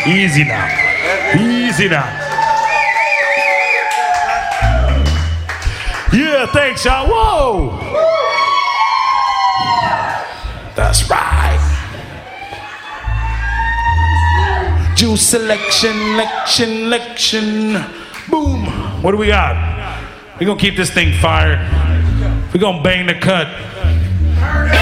Easy now. Easy now. Yeah, thanks, y'all. Whoa. That's right. Juice selection. Boom. What do we got? We're gonna keep this thing fired. We're gonna bang the cut.